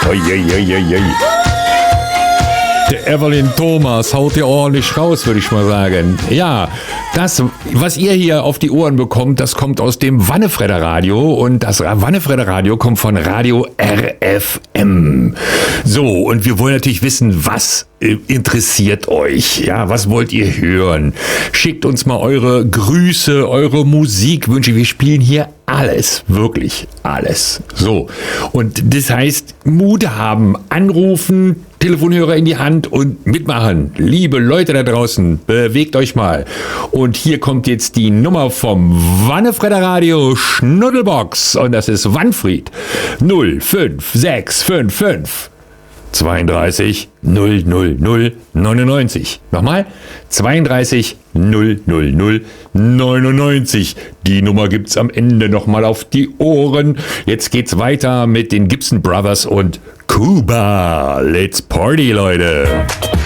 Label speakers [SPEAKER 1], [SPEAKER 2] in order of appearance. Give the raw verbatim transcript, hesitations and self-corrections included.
[SPEAKER 1] Uiuiuiui. Der Evelyn Thomas haut hier ordentlich raus, würde ich mal sagen. Ja, das, was ihr hier auf die Ohren bekommt, das kommt aus dem Wannefredder Radio und das Wannefredder Radio kommt von Radio R F M. So, und wir wollen natürlich wissen, was äh, interessiert euch? Ja, was wollt ihr hören? Schickt uns mal eure Grüße, eure Musikwünsche. Wir spielen hier alles, wirklich alles. So, und das heißt, Mut haben, anrufen, Telefonhörer in die Hand und mitmachen. Liebe Leute da draußen, bewegt euch mal. Und hier kommt jetzt die Nummer vom Wannefredder Radio Schnuddelbox und das ist Wanfried null fünf sechs fünf fünf zweiunddreißig null null null neunundneunzig. Nochmal, zweiunddreißig null null null neunundneunzig. Die Nummer gibt's am Ende nochmal auf die Ohren. Jetzt geht's weiter mit den Gibson Brothers und Cuba. Let's party, Leute.